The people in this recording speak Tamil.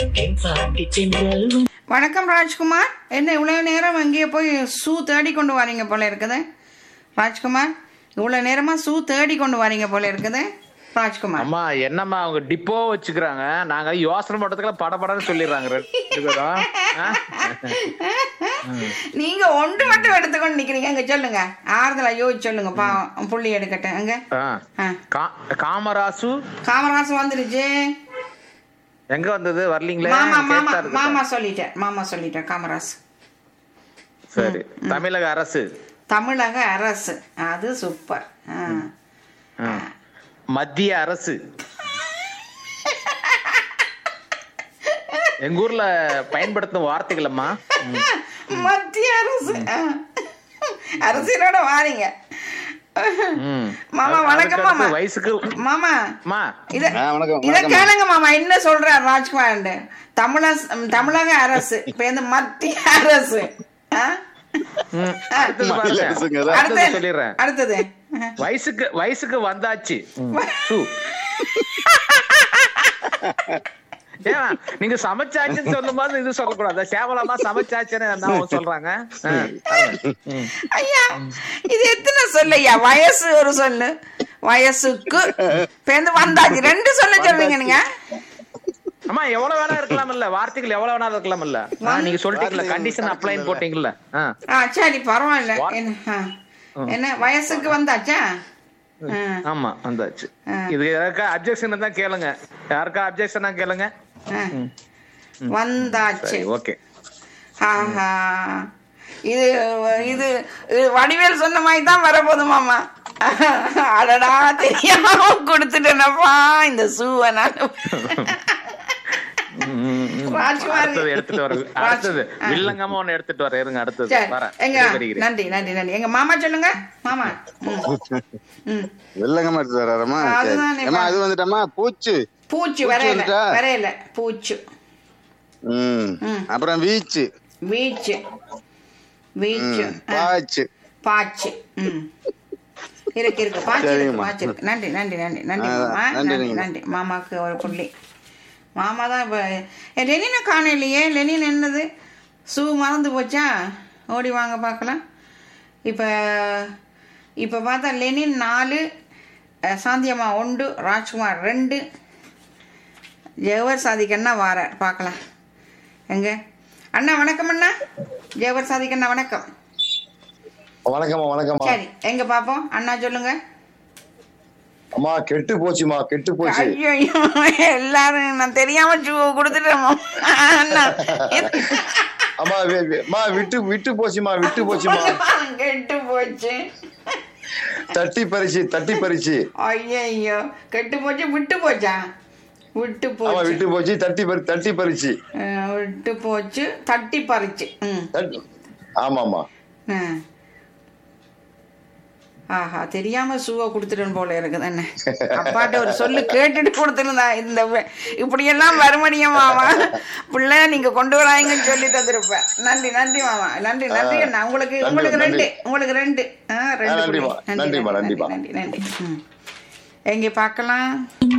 வணக்கம் ராஜ்குமார். என்ன இவ்வளவு நேரம் அங்கேயே போய் ஷூ தேடி கொண்டு வரீங்க போல இருக்குது ராஜ்குமார். இவ்வளவு நேரமா ஷூ தேடி கொண்டு வரீங்க போல இருக்குது ராஜ்குமார். அம்மா என்னம்மா அவங்க டிப்போ வச்சுக்கிறாங்க, நாங்க யோசனை பண்றதுக்குள்ள படபடன்னு சொல்லிடுறாங்க ரெண்டு பேரும். நீங்க ஒன்று மட்டும் எடுத்துக்கொண்டு நிக்கிறீங்க. அங்க சொல்லுங்க, ஆறுதலா யோசிச்சு சொல்லுங்க. புள்ளி எடுக்கட்டும். அங்க காமராசு காமராசு வந்துருச்சு. எங்க வந்தது வரலீங்களே? மாமா சொல்லிட்டேன் காமராசு. சரி, தமிழக அரசு. தமிழக அரசு, அது சூப்பர். மத்திய அரசு. எங்க ஊர்ல பயன்படுத்தும் வார்த்தைகள் அம்மா. மத்திய அரசு. அரசியலோட வாரீங்க மாமா. வணக்கம் மாமா. வயசுக்கு மாமா இத கேளுங்க மாமா, என்ன சொல்றார் ராஜ்குமார். தமிழக அரசு இப்ப இந்த மத்திய அரசு. அடுத்தது வயசுக்கு வந்தாச்சு. நீங்க சமைச்சாச்சுன்னு சொல்லும் போது இது சொல்லக்கூடாது. சேவலமா சமைச்சாச்சுன்னு சொல்றாங்க. ஐயா இது எத்தனை சொல்லு ஐயா? வயசு ஒரு சொல்லு, வயசுக்கு வந்தாச்சு ரெண்டு சொல்ல சொல்றீங்க நீங்க. அம்மா எவ்வளவு வேணா இருக்கலாம் இல்ல, வார்த்தைகள் எவ்வளவு வேணா இருக்கலாம் இல்ல. நீங்க சொல்லிட்டீங்கல்ல, கண்டிஷன் அப்ளைன்னு போட்டீங்கல்ல. சரி பரவாயில்ல. என்ன வயசுக்கு வந்தாச்சா? ஆமா வந்தாச்சு. இது யாருக்கா அப்ஜெக்ஷன் தான் கேளுங்க, யாருக்கா அப்ஜெக்ஷனா கேளுங்க. வந்தாச்சு. ஓகே. இது இது வடிவேல் சொன்ன மாதிரி தான் வரப்போது மாமா. அடடா தெரியாம கொடுத்துட்டேனப்பா இந்த சூவை. நான் எடுத்துட்டு வர அடுத்தது வில்லங்கமா ஒண்ணு எடுத்துட்டு வர இருங்க. அடுத்தது நன்றி நன்றி நன்றி. எங்க மாமா சொல்லுங்க மாமா. வில்லங்கமா எடுத்துட்டு வராரமா? அது வந்துட்டமா பூச்சு. பூச்சு வரையில பூச்சு. அப்புறம் வீச்சு. வீச்சு வீச்சு பாச்சு. பாச்சு. இருக்கு பாச்சு பாச்சு இருக்கு. நன்றி நன்றி நன்றி நன்றி மாமா. நன்றி நன்றி. மாமாக்கு ஒரு புள்ளி. மாமா தான் இப்போ லெனினை காணலையே. லெனின் என்னது ஷூ மறந்து போச்சா? ஓடி வாங்க பார்க்கலாம். இப்போ பார்த்தா லெனின் 4, சாந்தியம்மா 1, ராஜ்குமார் 2, ஜெவர் சாதிக்கண்ணா வார பார்க்கலாம். எங்க அண்ணா வணக்கம். அண்ணா ஜெவர் சாதிக்கண்ணா வணக்கம். வணக்கம் வணக்கம். சரி எங்க பாப்போம் அண்ணா சொல்லுங்க. அம்மா கெட்டு போச்சுமா, கெட்டு போச்சு. ஐயோ எல்லாரும் நான் தெரியாம கொடுத்துட்டேன். அம்மா விட்டு போச்சுமா, விட்டு போச்சுமா. கெட்டு போச்சு. தட்டி பறிச்சு. ஐயோ கெட்டு போச்சு. விட்டு போச்சா? விட்டு போச்சு தட்டி பறிச்சு. விட்டு போச்சு தட்டி பறிச்சு. ஆமாமா. ஆஹா தெரியாம ஷூவை கொடுத்துட்டேன் போல இருக்குது. என்ன அப்பாட்ட ஒரு சொல்லு கேட்டுட்டு கொடுத்துருந்தா இந்த இப்படி எல்லாம் வருமணியமாவா பிள்ளை நீங்க கொண்டு வராங்கன்னு சொல்லி தந்துருப்பேன். நன்றி நன்றி மாமா. நன்றி நன்றி அண்ணா. உங்களுக்கு 2 நன்றி நன்றி. எங்க பார்க்கலாம்.